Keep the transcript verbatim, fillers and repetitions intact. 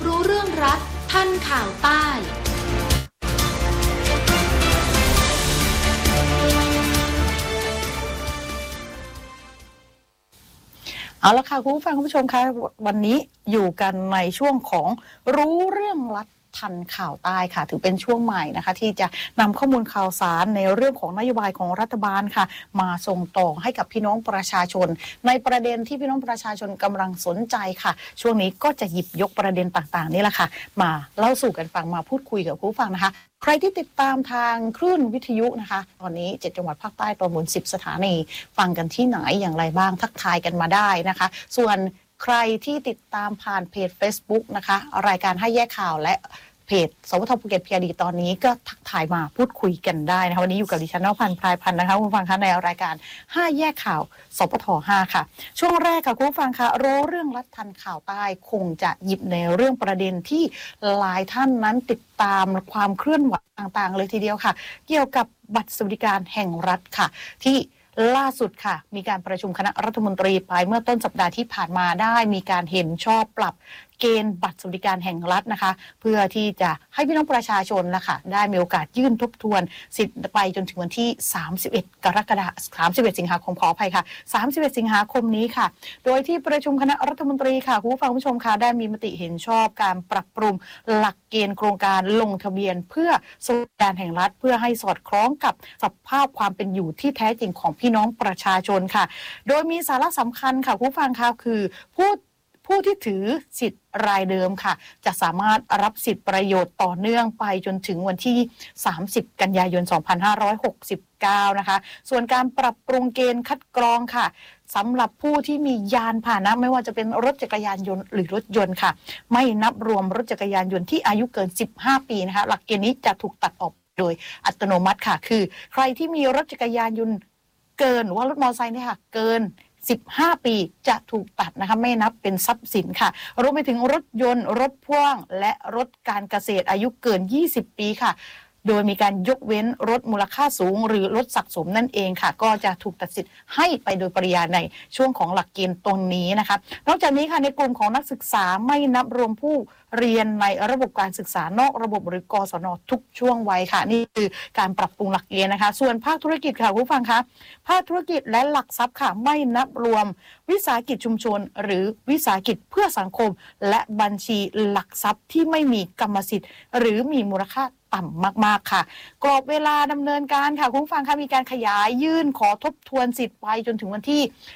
รู้เรื่องรัฐทันข่าวใต้เอาละค่ะคุณผู้ฟังคุณผู้ชมคะวันนี้อยู่กันในช่วงของรู้เรื่องรัฐทันข่าวใต้ค่ะถือเป็นช่วงใหม่นะคะที่จะนำข้อมูลข่าวสารในเรื่องของนโยบายของรัฐบาลค่ะมาส่งต่อให้กับพี่น้องประชาชนในประเด็นที่พี่น้องประชาชนกำลังสนใจค่ะช่วงนี้ก็จะหยิบยกประเด็นต่างๆนี่แหละค่ะมาเล่าสู่กันฟังมาพูดคุยกับผู้ฟังนะคะใครที่ติดตามทางคลื่นวิทยุนะคะตอนนี้เจ็ดจังหวัดภาคใต้ประมาณสิบสถานีฟังกันที่ไหนอย่างไรบ้างทักทายกันมาได้นะคะส่วนใครที่ติดตามผ่านเพจ Facebook นะคะรายการให้แยกข่าวและเพจสวทภูเก็ต พี อาร์ ดี ตอนนี้ก็ทักทายมาพูดคุยกันได้นะคะวันนี้อยู่กับดิฉันนพันธ์พลายพันธ์นะคะคุณผู้ฟังคะในรายการห้าแยกข่าวสวทห้าค่ะช่วงแรกค่ะคุณผู้ฟังคะรู้เรื่องรัฐทันข่าวใต้คงจะหยิบในเรื่องประเด็นที่หลายท่านนั้นติดตามความเคลื่อนไหวต่างๆเลยทีเดียวค่ะเกี่ยวกับบัตรสวัสดิการแห่งรัฐค่ะที่ล่าสุดค่ะมีการประชุมคณะรัฐมนตรีไปเมื่อต้นสัปดาห์ที่ผ่านมาได้มีการเห็นชอบปรับเกณฑ์บัตรสวัสดิการแห่งรัฐนะคะเพื่อที่จะให้พี่น้องประชาชนละค่ะได้มีโอกาสยื่นทบทวนสิทธิ์ไปจนถึงวันที่สามสิบเอ็ดกรกฎาคมสามสิบเอ็ดสิงหาคมขออภัยค่ะสามสิบเอ็ดสิงหาคมนี้ค่ะโดยที่ประชุมคณะรัฐมนตรีค่ะผู้ฟังผู้ชมค่ะได้มีมติเห็นชอบการปรับปรุงหลักเกณฑ์โครงการลงทะเบียนเพื่อสวัสดิการแห่งรัฐเพื่อให้สอดคล้องกับสภาพความเป็นอยู่ที่แท้จริงของพี่น้องประชาชนค่ะโดยมีสาระสำคัญค่ะผู้ฟังค่ะคือผู้ผู้ที่ถือสิทธิ์รายเดิมค่ะจะสามารถรับสิทธิประโยชน์ต่อเนื่องไปจนถึงวันที่สามสิบกันยายนสองพันห้าร้อยหกสิบเก้านะคะส่วนการปรับปรุงเกณฑ์คัดกรองค่ะสำหรับผู้ที่มียานพาหนะไม่ว่าจะเป็นรถจักรยานยนต์หรือรถยนต์ค่ะไม่นับรวมรถจักรยานยนต์ที่อายุเกินสิบห้าปีนะคะหลักเกณฑ์นี้จะถูกตัดออกโดยอัตโนมัติค่ะคือใครที่มีรถจักรยานยนต์เกินว่ารถมอเตอร์ไซค์เนี่ยค่ะเกินสิบห้าปีจะถูกตัดนะคะไม่นับเป็นทรัพย์สินค่ะรวมไปถึงรถยนต์รถพ่วงและรถการเกษตรอายุเกินยี่สิบปีค่ะโดยมีการยกเว้นรถมูลค่าสูงหรือรถสะสมนั่นเองค่ะก็จะถูกตัดสิทธิ์ให้ไปโดยปริยายในช่วงของหลักเกณฑ์ตรงนี้นะคะนอกจากนี้ค่ะในกลุ่มของนักศึกษาไม่นับรวมผู้เรียนในระบบการศึกษานอกระบบหรือกศนทุกช่วงวัยค่ะนี่คือการปรับปรุงหลักเกณฑ์นะคะส่วนภาคธุรกิจค่ะผู้ฟังคะภาคธุรกิจและหลักทรัพย์ค่ะไม่นับรวมวิสาหกิจชุมชนหรือวิสาหกิจเพื่อสังคมและบัญชีหลักทรัพย์ที่ไม่มีกรรมสิทธิ์หรือมีมูลค่าต่ำมากๆค่ะกรอบเวลาดำเนินการค่ะคุณผู้ฟังคะมีการขยายยื่นขอทบทวนสิทธิ์ไปจนถึงวันที่